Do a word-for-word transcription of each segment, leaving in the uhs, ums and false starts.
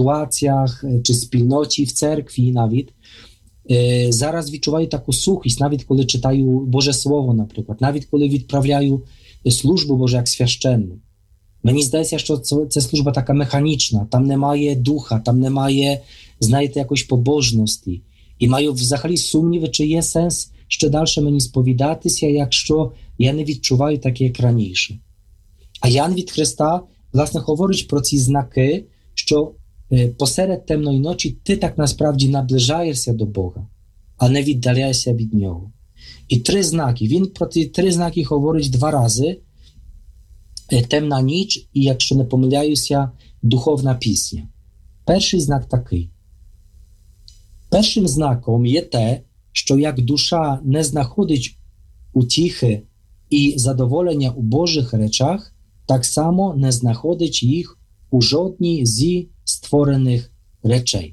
ситуаціях чи спільноті в церкві навіть, зараз відчуваю таку сухість, навіть коли читаю Боже Слово, наприклад, навіть коли відправляю службу Божу як священник. Мені здається, що це, це служба така механічна, там немає духа, там немає, знаєте, якоїсь побожності. І маю взагалі сумніви, чи є сенс ще далі мені сповідатися, якщо я не відчуваю так, як раніше. А Ян від Христа, власне, говорить про ці знаки, що посеред темної ночі ти так насправді наближаєшся до Бога, а не віддаляєшся від Нього. І три знаки. Він про ці три знаки говорить два рази. Темна ніч і, якщо не помиляюся, духовна пісня. Перший знак такий. Першим знаком є те, що як душа не знаходить утіхи і задоволення у Божих речах, так само не знаходить їх у жодній зі створених речей.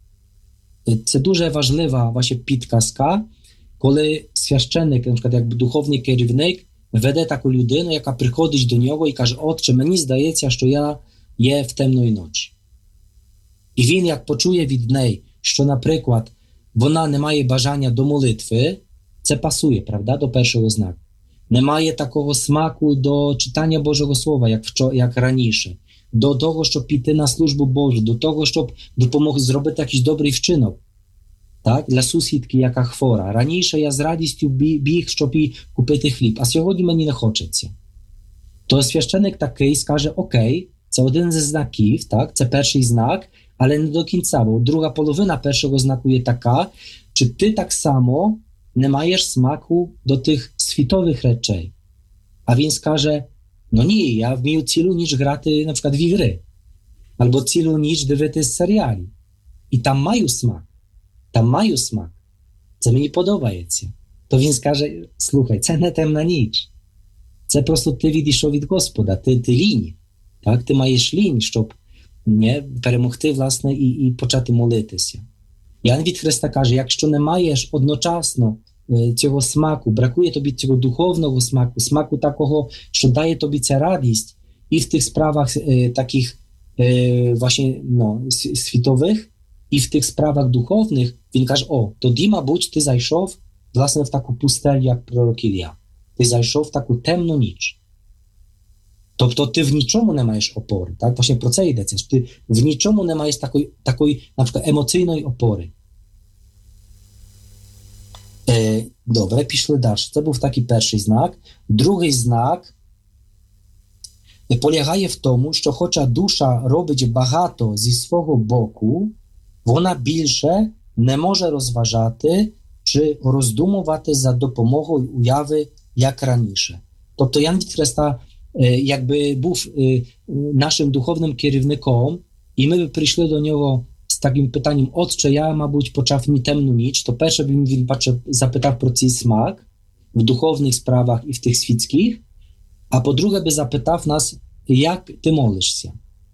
Це дуже важлива ваша підказка, коли священник, наприклад, як духовний керівник, веде таку людину, яка приходить до нього і каже: «Отче, мені здається, що я є в темної ночі». І він, як почує від неї, що, наприклад, вона не має бажання до молитви, це пасує, правда, до першого знаку. Немає такого смаку до читання Божого Слова, як, вчо, як раніше. До того, щоб піти на службу Божу, до того, щоб допомогти зробити якийсь добрий вчинок. Так, для сусідки, яка хвора. Раніше я з радістю біг, щоб їй купити хліб, а сьогодні мені не хочеться. То священик такий скаже: окей, це один зі знаків, так, це перший знак, але не до кінця, бо друга половина першого знаку є така, чи ти так само не маєш смаку до тих світових речей. А він скаже: no ні, я вмію цілу ніч грати, на przykład в ігри, або цілу ніч дивитись серіалі. І там маю смак. Там маю смак, це мені подобається. То він скаже: слухай, це не темна ніч. Це просто ти відійшов від Господа, ти, ти лінь. Так? Ти маєш лінь, щоб не, перемогти, власне, і, і почати молитися. Ян від Христа каже: якщо не маєш одночасно е, цього смаку, бракує тобі цього духовного смаку, смаку такого, що дає тобі ця радість, і в тих справах е, таких е, właśnie, no, світових, і в тих справах духовних, він каже: о, тоді, мабуть, ти зайшов, власне, в таку пустелю, як пророк Ілля. Ти зайшов в таку темну ніч. Тобто ти в нічому не маєш опори. Так? Właśnie про це йдеться, що ти в нічому не маєш такої, такої, наприклад, емоційної опори. Е, добре, пішли далі. Це був такий перший знак. Другий знак полягає в тому, що хоча душа робить багато зі свого боку, вона більше не може розважати чи роздумувати за допомогою уяви, як раніше. Тобто Ян від Христа якби був нашим духовним керівником, і ми б прийшли до нього з таким питанням: «Отче, я, мабуть, почав мені темну ніч», то перше б він бачив, запитав про цей смак в духовних справах і в тих світських, а по-друге би запитав нас: як ти молишся?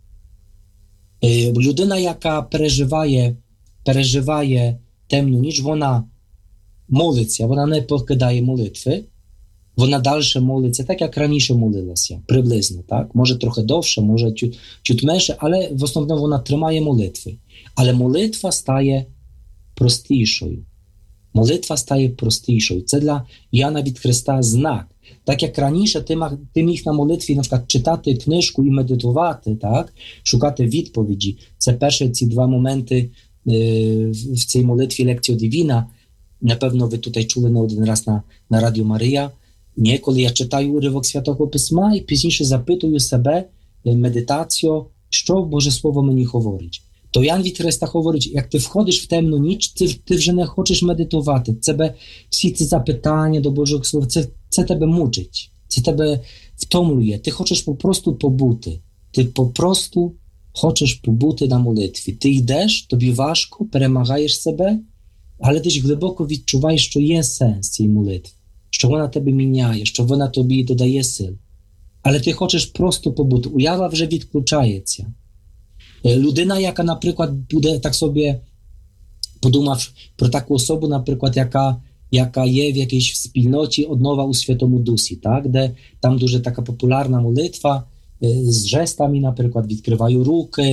Людина, яка переживає, переживає темну ніч, вона молиться, вона не покидає молитви, вона далі молиться так, як раніше молилася, приблизно, так? Може трохи довше, може чуть, чуть менше, але в основному вона тримає молитви. Але молитва стає простішою. Молитва стає простішою. Це для Яна від Христа знак. Так як раніше ти, маг, ти міг на молитві, наприклад, читати книжку і медитувати, так? Шукати відповіді. Це перші ці два моменти е, в цій молитві Lectio Divina. Напевно, ви тут чули не один раз на, на Радіо Марія. Ні, коли я читаю уривок Святого Письма і пізніше запитую себе медитацією, що Боже Слово мені говорить. То Ян від Христа говорить: як ти входиш в темну ніч, ти, ти вже не хочеш медитувати. Тебе, всі ці запитання до Божого Слова, це, це тебе мучить, це тебе втомлює. Ти хочеш попросту побути. Ти попросту хочеш побути на молитві. Ти йдеш, тобі важко, перемагаєш себе, але ти ж глибоко відчуваєш, що є сенс цієї молитви, що вона тебе міняє, що вона тобі додає сил. Але ти хочеш просто побути. Уява вже відключається. Людина, яка, наприклад, буде так собі, подумав про таку особу, наприклад, яка, яка є в якійсь спільноті «Однова у Святому Дусі», так? Де там дуже така популярна молитва з жестами, наприклад, відкриваю руки,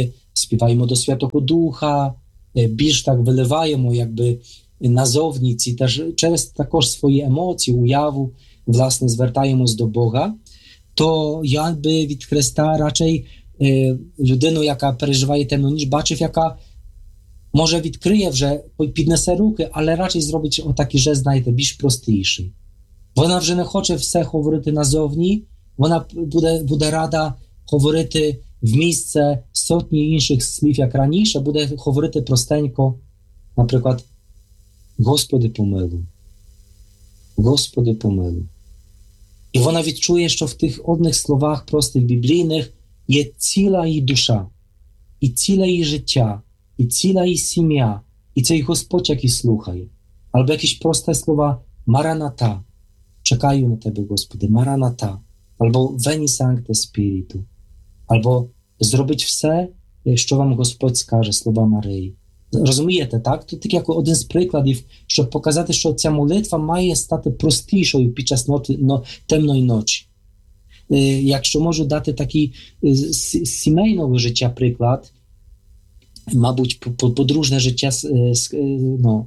співаємо до Святого Духа, більш так виливаємо якби назовні ці теж через також свої емоції, уяву, власне, звертаємось до Бога, то я би від Христа радшej е, людину, яка переживає темну ніч, бачив, яка може відкриє вже, піднесе руки, але радшej зробить отакий жест, знаєте, більш простіший. Вона вже не хоче все говорити назовні, вона буде, буде рада говорити в місце сотні інших слів, як раніше, буде говорити простенько, наприклад, Господи, помилуй. Господи, помилуй. І вона відчує, що в тих одних словах простих біблійних є ціла її душа, і ціле її життя, і ціла її сім'я, і цей Господь, який слухає. Або якісь прості слова «Мараната», «Чекаю на Тебе, Господи», «Мараната», або «Veni Sancte Spiritu», або «Зробить все, що вам Господь скаже», слова Марії. Розумієте, так? Тут тільки як один з прикладів, щоб показати, що ця молитва має стати простішою під час ноти, но, темної ночі. Е, якщо можу дати такий е, з сімейного життя приклад, мабуть, подружне життя е, е, ну,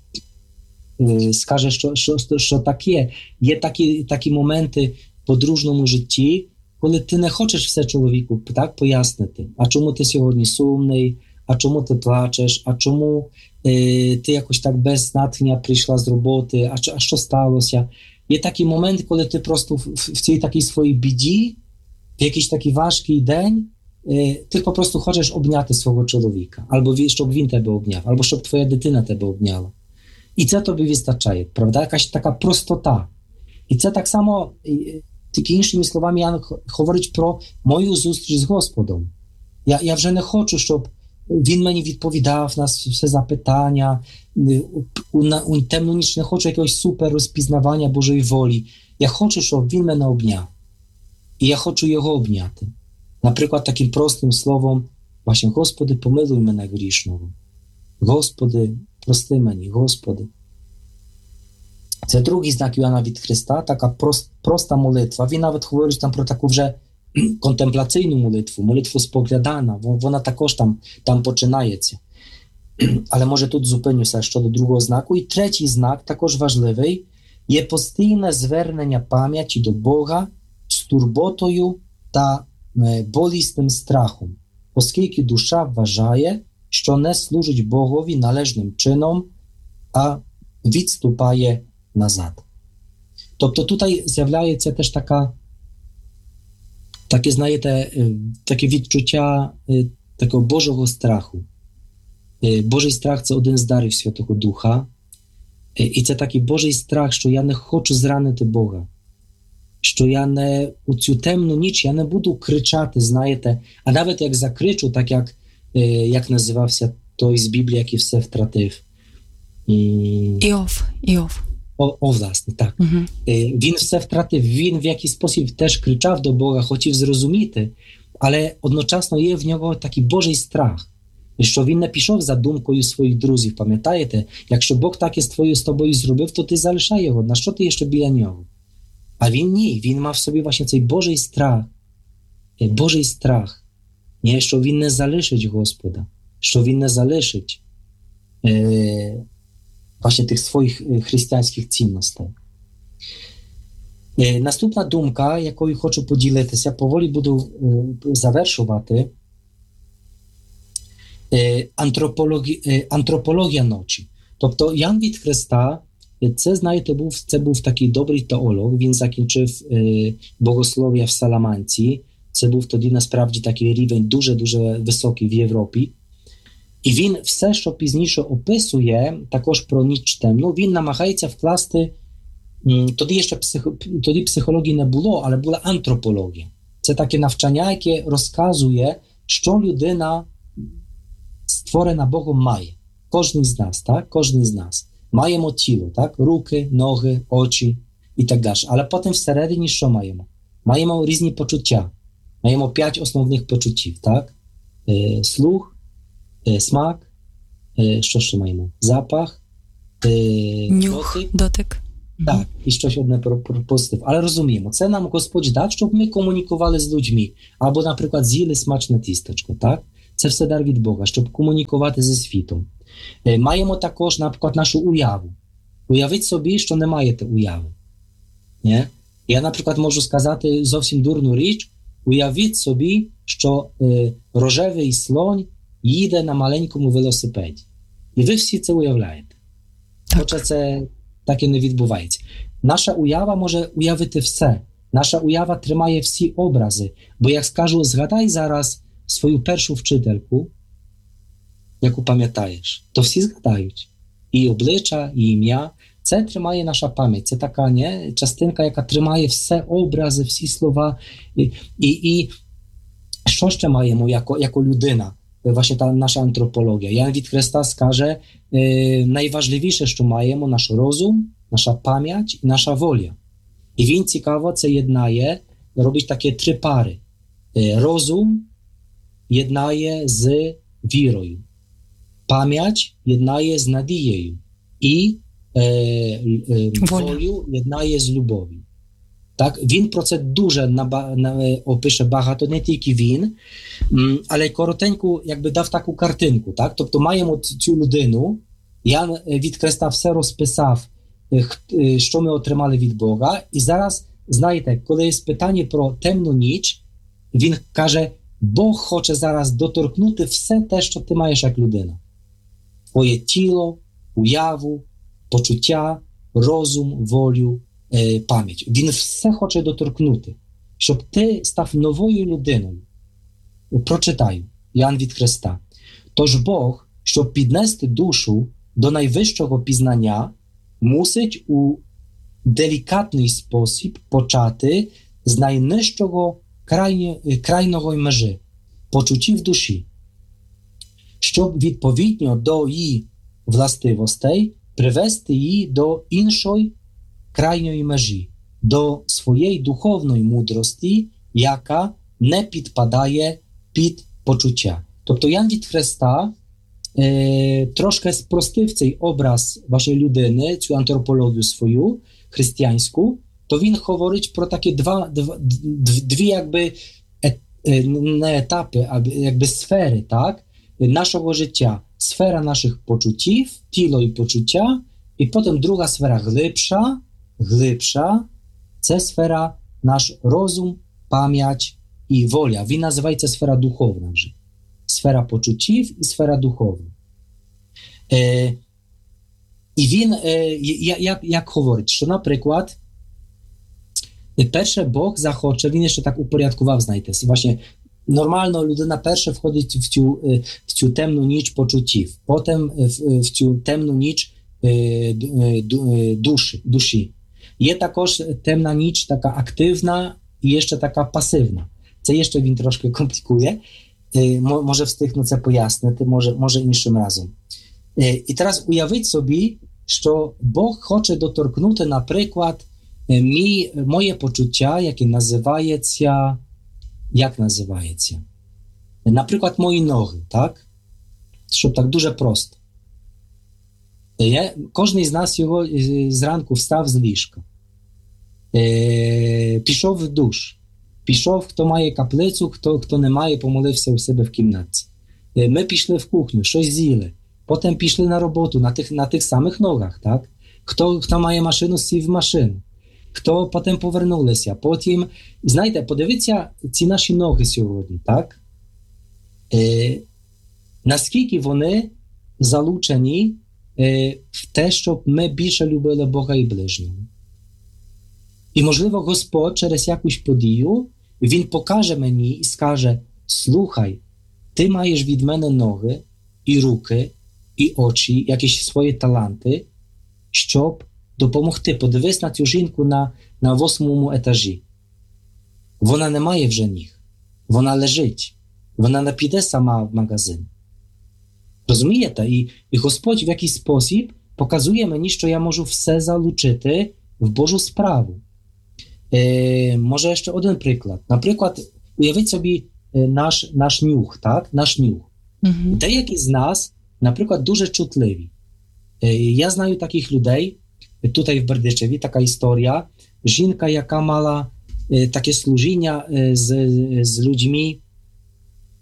е, скаже, що, що, що так є. Є такі, такі моменти в подружному житті, коли ти не хочеш все чоловіку так пояснити, а чому ти сьогодні сумний, а чому ти плачеш, а чому е, ти якось так без натхнення прийшла з роботи, а, а що сталося. Є такий момент, коли ти просто в, в цій такій своїй біді, в якийсь такий важкий день, е, ти просто хочеш обняти свого чоловіка, або щоб він тебе обняв, або щоб твоя дитина тебе обняла. І це тобі вистачає, правда? Якась така простота. І це так само, тільки іншими словами, Ян говорить про мою зустріч з Господом. Я, я вже не хочу, щоб він мені відповідав на все запитання, у, на, у темну ніч не хочу якогось супер розпізнавання Божої волі. Я хочу, щоб він мене обняв. І я хочу його обняти. Наприклад, таким простим словом, właśnie, Господи, помилуй мене грішного. Господи, прости мені, Господи. Це другий знак Йоанна від Христа, така прост, проста молитва. Він навіть говорить там про таку вже контемплаційну молитву, молитву споглядана, вона також там, там починається. Але може тут зупинюся щодо другого знаку. І третій знак, також важливий, є постійне звернення пам'яті до Бога з турботою та болісним страхом, оскільки душа вважає, що не служить Богові належним чином, а відступає назад. Тобто tutaj з'являється теж така таке, знаєте, таке відчуття такого Божого страху. Божий страх – це один з дарів Святого Духа. І це такий Божий страх, що я не хочу зранити Бога. Що я не у цю темну ніч я не буду кричати, знаєте, а навіть як закричу, так як, як називався той з Біблії, який все втратив. Іов. Іов. О, о, власне, так. Угу. Він все втратив, він в якийсь спосіб теж кричав до Бога, хотів зрозуміти, але одночасно є в нього такий Божий страх, що він не пішов за думкою своїх друзів, пам'ятаєте? Якщо Бог так із твоєю з тобою зробив, то ти залишай його, на що ти є ще біля нього? А він ні, він мав в собі właśnie цей Божий страх, Божий страх, nie? Що він не залишить Господа, що він не залишить е, właśnie tych swoich християнських цінностей. Е, наступна думка, якою хочу поділитися, поволі буду е, завершувати, е, антропологі, е, антропологія ночі. Тобто Ян від Христа, це, знаєте, був, це був такий добрий теолог, він закінчив е, богослов'я в Саламанці, це був тоді насправді такий рівень дуже-дуже високий в Європі. І він все, що пізніше описує, також про ніч темну, він намагається вкласти, тоді ще псих, тоді психології не було, але була антропологія. Це таке навчання, яке розказує, що людина створена Богом має. Кожен з нас, так? Кожен з нас. Маємо тіло, так? Руки, ноги, очі і так далі. Але потім всередині що маємо? Маємо різні почуття. Маємо п'ять основних почуттів, так? Е, слух, е, смак, е, що ще маємо? Запах, е, нюх, дотик. дотик. Так, і щось одне пропустив. Але розуміємо, це нам Господь дав, щоб ми комунікували з людьми. Або, наприклад, з'їли смачне тістечко, так? Це все дар від Бога, щоб комунікувати зі світом. Маємо також, наприклад, нашу уяву. Уявіть собі, що не маєте уяви. Ні? Я, наприклад, можу сказати зовсім дурну річ. Уявіть собі, що е, рожевий слонь їде на маленькому велосипеді. І ви всі це уявляєте. Так. Хоча це так і не відбувається. Наша уява може уявити все. Наша уява тримає всі образи. Бо, як скажу, згадай зараз свою першу вчительку, яку пам'ятаєш, то всі згадають. І обличчя, і ім'я. Це тримає наша пам'ять. Це така не, частинка, яка тримає все образи, всі слова. І, і, і що ще маємо jako, jako людина? Właśnie ta nasza antropologia. Jan від Христа скаже, е, найважливіше, що маємо, наш розум, наша пам'ять і наша воля. І він цікаво це єднає, робить такі три пари. Е, розум єднає з вірою. Пам'ять єднає з надією. І е, е, волю єднає з любов'ю. Так? Він про це дуже наба, на, опише багато, не тільки він, але коротенько якби дав таку картинку. Так? Тобто маємо цю людину, Ян від Христа все розписав, що ми отримали від Бога, і зараз, знаєте, коли є питання про темну ніч, він каже, Бог хоче зараз доторкнути все те, що ти маєш як людина. Твоє тіло, уяву, почуття, розум, волю, е, пам'ять. Він все хоче доторкнути, щоб ти став новою людиною. Прочитаю, Ян від Христа. Тож Бог, щоб піднести душу до найвищого пізнання, мусить у делікатний спосіб почати з найнижчого крайні, крайнього межі – почуттів душі, щоб відповідно до її властивостей привести її до іншої крайньої межі, до своєї духовної мудрості, яка не підпадає під почуття. Тобто Ян від Христа е, трошки спростив цей образ вашої людини, цю антропологію свою, християнську, то він говорить про такі два, два, дві якби, е, е, не етапи, а якби сфери, так, нашого життя. Сфера наших почуттів, тіло і почуття, і потім друга сфера глибша, глибша, це сфера наш розум, пам'ять і воля. Він називається сфера духовна вже. Сфера почуттів і сфера духовна. Е, і він, е, як, як говорить, що, наприклад, перше Бог захоче, він ще так упорядкував, знаєте, właśnie нормально людина перше входить в цю, в цю темну ніч почуттів, потім в, в цю темну ніч душі, душі. Є також темна ніч така активна і ще така пасивна. Це ще він трошки комплікує. Може встигну це пояснити, може, може іншим разом. І зараз уявіть собі, що Бог хоче доторкнути, наприклад, мій, моє почуття, яке називається як називається? Наприклад, мої ноги, так? Щоб так дуже просто. Я, кожен з нас його зранку встав з ліжка. Е, пішов в душ. Пішов, хто має каплицю, хто, хто не має, помолився у себе в кімнаті. Е, ми пішли в кухню, щось з'їли. Потім пішли на роботу на тих, на тих самих ногах, так? Хто, хто має машину, сів в машину. Хто потім повернулися, потім, знаєте, подивіться ці наші ноги сьогодні, так? Е, наскільки вони залучені е, в те, щоб ми більше любили Бога і ближнього. І, можливо, Господь через якусь подію, Він покаже мені і скаже, слухай, ти маєш від мене ноги, і руки, і очі, якісь свої таланти, щоб допомогти. Подивись на цю жінку на, на восьмому етажі. Вона не має вже ніг. Вона лежить. Вона не піде сама в магазин. Розумієте? І, і Господь в якийсь спосіб показує мені, що я можу все залучити в Божу справу. Е, може ще один приклад. Наприклад, уявіть собі е, наш, наш нюх, так? Наш нюх. Угу. Деякі з нас, наприклад, дуже чутливі. Е, я знаю таких людей, tutaj w Berdyczewie taka historia, żinka, jaka mała e, takie służenia e, z, z ludźmi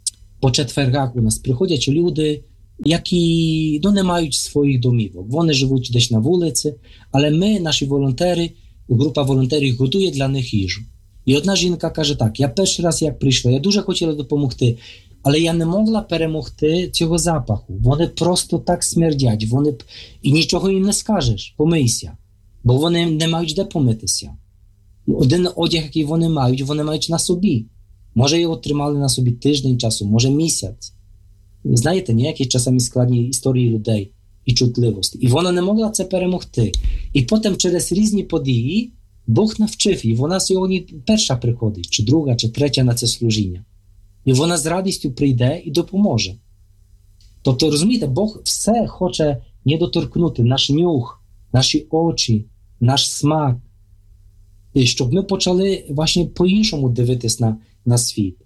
по четвергах у нас приходять люди, які ну, не мають своїх домівок. Вони живуть десь на вулиці, але ми, наші волонтери, група волонтерів готує для них їжу. І одна жінка каже так, я перший раз як прийшла, я дуже хотіла допомогти, але я не могла перемогти цього запаху. Вони просто так смердять, вони... і нічого їм не скажеш, помийся, бо вони не мають де помитися. Один одяг, який вони мають, вони мають на собі. Може його тримали на собі тиждень часу, може місяць. Знаєте, ніякі часами складні історії людей і чутливості. І вона не могла це перемогти. І потім через різні події Бог навчив її. Вона сьогодні перша приходить, чи друга, чи третя на це служіння. І вона з радістю прийде і допоможе. Тобто, розумієте, Бог все хоче не доторкнути, наш нюх, наші очі, наш смак, і щоб ми почали власне по-іншому дивитись на, на світ.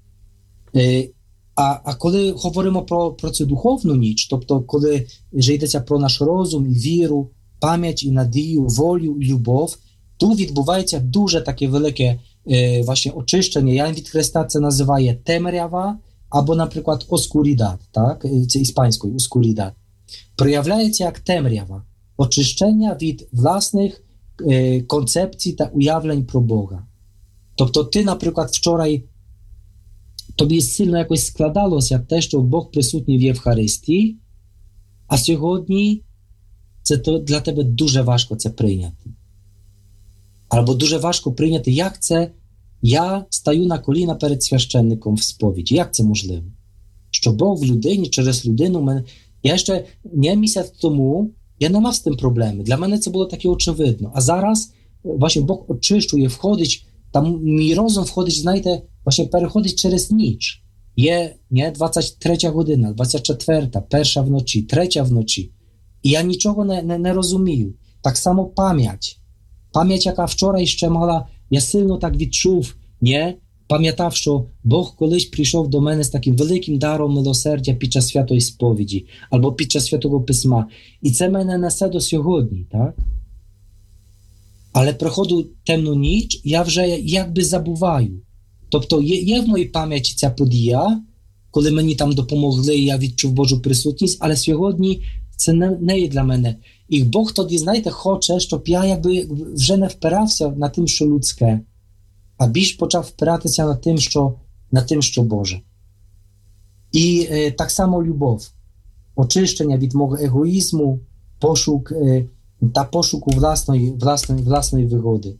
Е, а, а коли говоримо про, про цю духовну ніч, тобто коли вже йдеться про наш розум, і віру, пам'ять, і надію, волю, і любов, тут відбувається дуже таке велике е, власне, очищення. Ян від Христа це називає темрява, або, наприклад, оскурідат, так? Це іспанською оскурідат. Проявляється як темрява, очищення від власних е, концепцій та уявлень про Бога. Тобто ти, наприклад, вчорай тобі сильно якось складалося те, що Бог присутній в Євхаристії, а сьогодні це то для тебе дуже важко це прийняти. Або дуже важко прийняти, як це я стаю на коліна перед священником в сповіді. Як це можливо? Що Бог в людині, через людину мене... Я ще не місяць тому, я не мав з тим проблеми. Для мене це було таке очевидно. А зараз, власне, Бог очищує, входить, там мій розум входить, знаєте, власне, переходить через ніч. Є не, двадцять третя година, двадцять четверта, перша вночі, третя вночі. І я нічого не, не, не розумію. Так само пам'ять. Пам'ять, яка вчора ще мала, я сильно так відчув, не? Пам'ятав, що Бог колись прийшов до мене з таким великим даром милосердя під час святої сповіді, або під час Святого Письма. І це мене несе до сьогодні, так? Але приходу темну ніч, я вже якби забуваю. Тобто є, є в моїй пам'яті ця подія, коли мені там допомогли, я відчув Божу присутність, але сьогодні це не, не є для мене. І Бог тоді, знаєте, хоче, щоб я якби вже не впирався на тим, що людське, а більш почав впиратися на тим, що, на тим, що Боже. І е, так само любов, очищення від мого егоїзму, пошук е, та пошуку власної, власної, власної вигоди.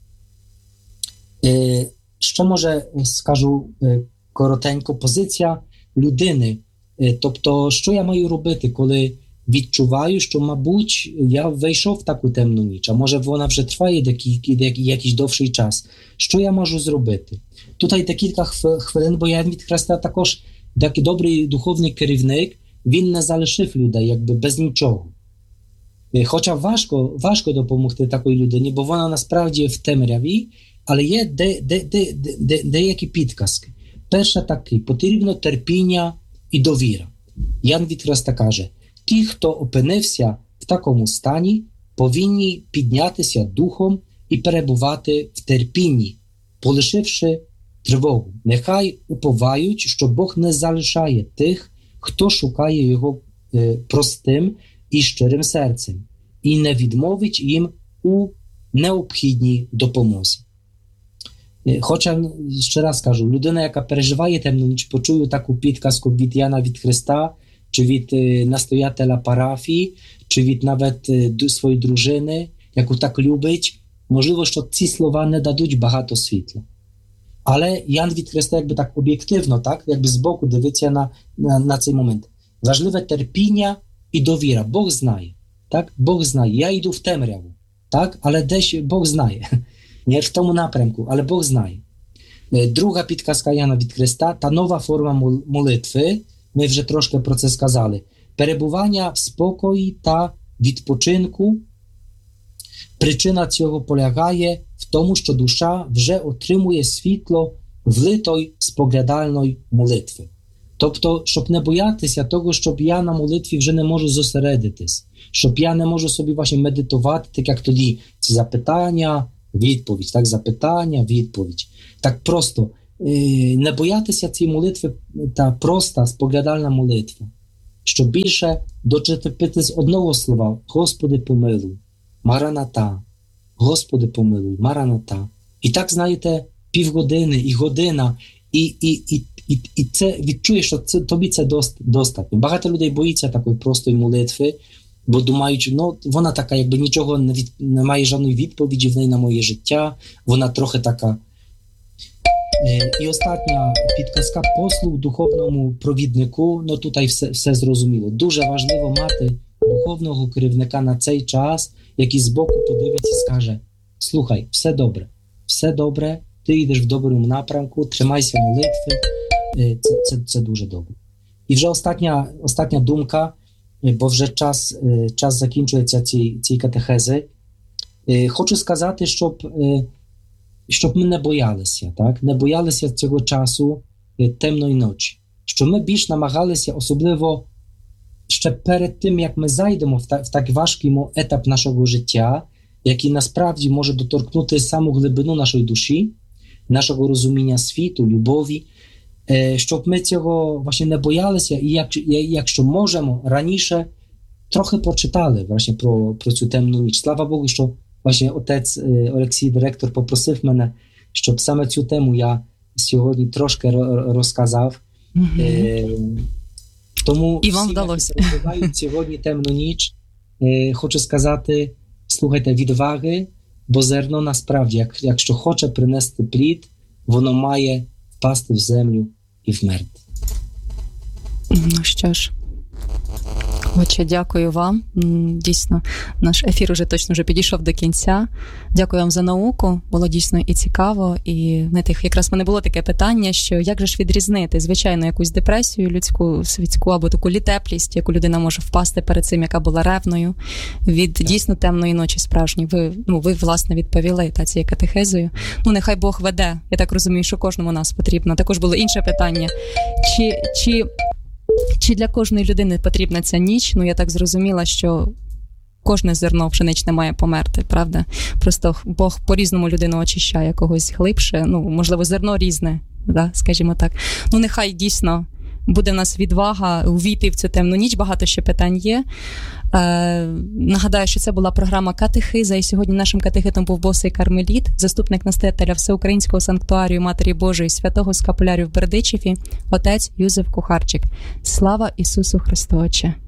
Е, що може, скажу е, коротенько, позиція людини. Е, тобто, що я маю робити, коли відчуваю, що, мабуть, я вийшов в таку темну ніч, а може вона вже триває який, якийсь довший час. Що я можу зробити? Тут декілька хвилин, бо я від Христа також такий добрий духовний керівник, він не залишив людей якби без нічого. Хоча важко, важко допомогти такій людині, бо вона насправді в темряві, але є де, де, де, де, де, деякі підказки. Перше такий, потрібно терпіння і довіра. Ян від Христа каже, ті, хто опинився в такому стані, повинні піднятися духом і перебувати в терпінні, полишивши тривогу. Нехай уповають, що Бог не залишає тих, хто шукає Його е, простим і щирим серцем, і не відмовить їм у необхідній допомозі. Е, хоча, ще раз кажу, людина, яка переживає темну ніч, почує таку підказку від Яна від Христа, чи від е, настоятеля парафії, чи від навіть е, своєї дружини, яку так любить, можливо, що ці слова не дадуть багато світла. Але Ян від Христа якби так об'єктивно, так, якби збоку дивиться на, на, на цей момент. Важливе терпіння і довіра. Бог знає, так? Бог знає. Я йду в темряву, так? Але десь Бог знає. Не в тому напрямку, але Бог знає. Друга підказка Яна від Христа, та нова форма молитви, ми вже трошки про це сказали. Перебування в спокої та відпочинку. Причина цього полягає в тому, що душа вже отримує світло влитої споглядальної молитви. Тобто, щоб не боятися того, щоб я на молитві вже не можу зосередитись, щоб я не можу собі власне медитувати, так як тоді це запитання, відповідь, так, запитання, відповідь. Так просто не боятися цієї молитви, та проста, споглядальна молитва, щоб більше дочепити з одного слова «Господи, помилуй», «Мараната», «Господи, помилуй», «Мараната». І так, знаєте, півгодини і година, і, і, і, і, і це відчуєш, що це, тобі це достатньо. Багато людей боїться такої простої молитви, бо думають, ну, вона така, якби нічого не, від, не має жодної відповіді в неї на моє життя, вона трохи така. І остання підказка: послуг духовному провіднику. Ну, тут все, все зрозуміло. Дуже важливо мати духовного керівника на цей час, який збоку подивиться і скаже: слухай, все добре, все добре, ти йдеш в доброму напрямку, тримайся молитви, це, це, це дуже добре. І вже остання, остання думка, бо вже час, час закінчується цієї ці катехези. Хочу сказати, щоб щоб ми не боялися, так? Не боялися цього часу темної ночі. Що ми більш намагалися, особливо ще перед тим, як ми зайдемо в, та, в так важкий етап нашого життя, який насправді може доторкнути саму глибину нашої душі, нашого розуміння світу, любові, щоб ми цього właśnie не боялися і як, якщо можемо, раніше трохи прочитали właśnie про, про цю темну ніч. Слава Богу, що Właśnie отець Олексій, директор, попросив мене, щоб саме цю тему я сьогодні трошки розказав. Mm-hmm. Е, тому і вам вдалося. Які сьогодні темну ніч, е, хочу сказати, слухайте, відваги, бо зерно насправді, як, якщо хоче принести плід, воно має впасти в землю і вмерти. Ну що ж, Отче, дякую вам. Дійсно, наш ефір уже точно вже підійшов до кінця. Дякую вам за науку. Було дійсно і цікаво. І знаєте, якраз в мене було таке питання, що як же ж відрізнити, звичайно, якусь депресію людську, світську або таку літеплість, яку людина може впасти перед цим, яка була ревною, від так. дійсно темної ночі справжньої. Ви, ну, ви, власне, відповіли та цією катехезою. Ну, нехай Бог веде. Я так розумію, що кожному нас потрібно. Також було інше питання. Чи... чи Чи для кожної людини потрібна ця ніч? Ну, я так зрозуміла, що кожне зерно пшеничне має померти, правда? Просто Бог по-різному людину очищає, когось глибше. Ну, можливо, зерно різне, да? Скажімо так. Ну, нехай дійсно буде в нас відвага увійти в цю темну ніч. Багато ще питань є. Е, нагадаю, що це була програма «Катехиза», і сьогодні нашим катехитом був Босий Кармеліт, заступник настоятеля Всеукраїнського санктуарію Матері Божої Святого Скапулярію в Бердичеві, отець Юзеф Кухарчик. Слава Ісусу Христу, Отче!